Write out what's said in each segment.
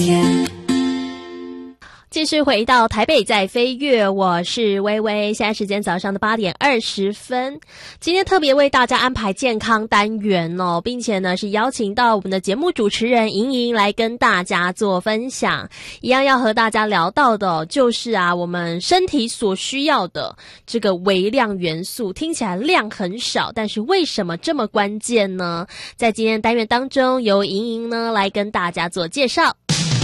继续回到台北在飞跃，我是微微，现在时间早上的8点20分。今天特别为大家安排健康单元哦，并且呢是邀请到我们的节目主持人莹莹来跟大家做分享。一样要和大家聊到的就是我们身体所需要的这个微量元素，听起来量很少，但是为什么这么关键呢？在今天单元当中，由莹莹呢来跟大家做介绍。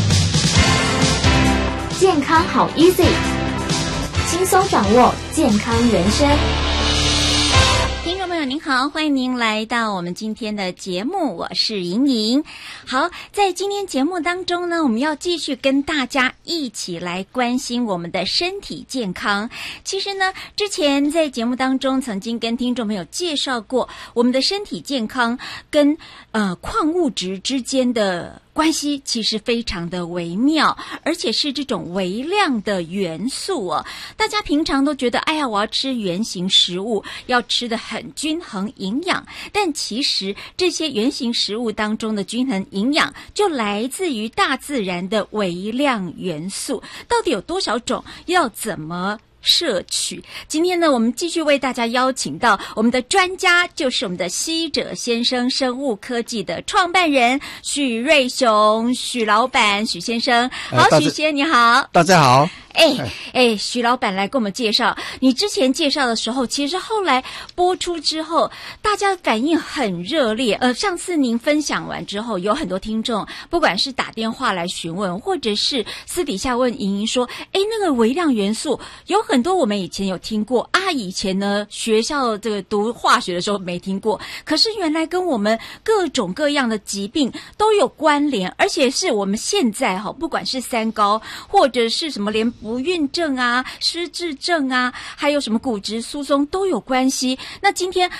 健康好 easy， 轻松掌握健康人生。 听众朋友您好，欢迎您来到我们今天的节目，我是莹莹。好，在今天节目当中呢，我们要继续跟大家一起来关心我们的身体健康。其实呢，之前在节目当中曾经跟听众朋友介绍过，我们的身体健康跟矿物质之间的关系其实非常的微妙，而且是这种微量的元素哦。大家平常都觉得，哎呀，我要吃原型食物，要吃得很均衡营养，但其实这些原型食物当中的均衡营养就来自于大自然的微量元素。到底有多少种？要怎么摄取？今天呢，我们继续为大家邀请到我们的专家，就是我们的希者先生生物科技的创办人许瑞雄，许老板，许先生。好，许先你好。 大家好。 许老板来跟我们介绍，你之前介绍的时候，其实后来播出之后，大家反应很热烈。上次您分享完之后，有很多听众，不管是打电话来询问，或者是私底下问莹莹说，那个微量元素有很多我们以前有听过啊，以前呢学校这个读化学的时候没听过，可是原来跟我们各种各样的疾病都有关联，而且是我们现在不管是三高，或者是什么连不孕症啊、失智症啊，还有什么骨质疏松都有关系。那今天